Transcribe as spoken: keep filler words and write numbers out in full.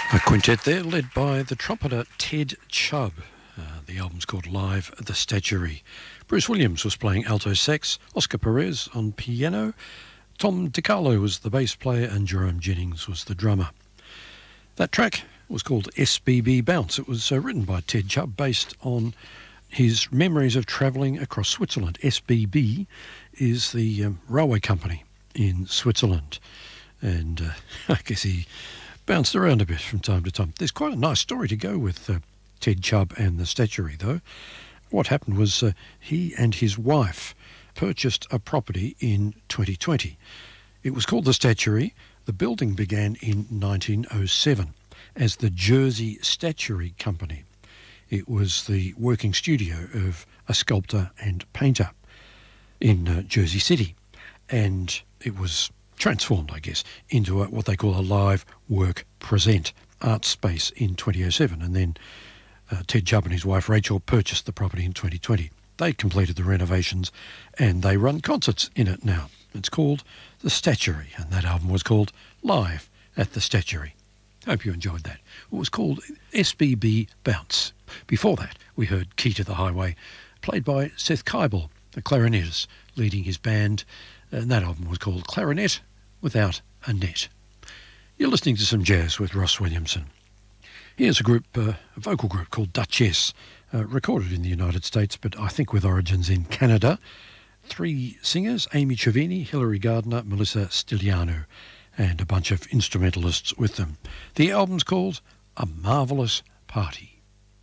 A quintet there led by the trumpeter Ted Chubb. Uh, the album's called Live at the Statuary. Bruce Williams was playing alto sax, Oscar Perez on piano, Tom DiCarlo was the bass player, and Jerome Jennings was the drummer. That track was called S B B Bounce. It was uh, written by Ted Chubb based on his memories of travelling across Switzerland. S B B is the um, railway company in Switzerland. And uh, I guess he bounced around a bit from time to time. There's quite a nice story to go with uh, Ted Chubb and the Statuary, though. What happened was uh, he and his wife purchased a property in twenty twenty. It was called the Statuary. The building began in nineteen oh seven as the Jersey Statuary Company. It was the working studio of a sculptor and painter in uh, Jersey City. And it was transformed, I guess, into a, what they call a live work present art space in twenty oh seven. And then uh, Ted Chubb and his wife Rachel purchased the property in twenty twenty. They completed the renovations and they run concerts in it now. It's called The Statuary, and that album was called Live at the Statuary. Hope you enjoyed that. It was called S B B Bounce. Before that, we heard Key to the Highway, played by Seth Keibel, the clarinetist, leading his band, and that album was called Clarinet Without a Net. You're listening to some jazz with Ross Williamson. Here's a group, uh, a vocal group called Duchess, uh, recorded in the United States, but I think with origins in Canada. Three singers, Amy Chavini, Hilary Gardner, Melissa Stiliano, and a bunch of instrumentalists with them. The album's called A Marvellous Party.